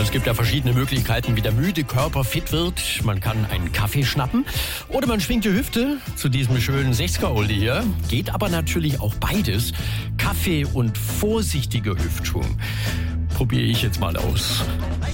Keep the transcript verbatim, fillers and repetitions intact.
Es gibt ja verschiedene Möglichkeiten, wie der müde Körper fit wird. Man kann einen Kaffee schnappen oder man schwingt die Hüfte zu diesem schönen sechziger-Oldie hier. Geht aber natürlich auch beides. Kaffee und vorsichtiger Hüftschwung. Probiere ich jetzt mal aus.